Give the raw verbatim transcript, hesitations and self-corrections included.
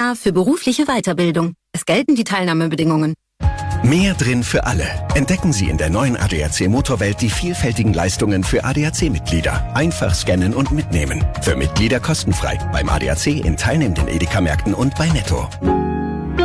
Jahr für berufliche Weiterbildung. Es gelten die Teilnahmebedingungen. Mehr drin für alle. Entdecken Sie in der neuen A D A C Motorwelt die vielfältigen Leistungen für A D A C-Mitglieder. Einfach scannen und mitnehmen. Für Mitglieder kostenfrei. Beim A D A C in teilnehmenden Edeka-Märkten und bei Netto.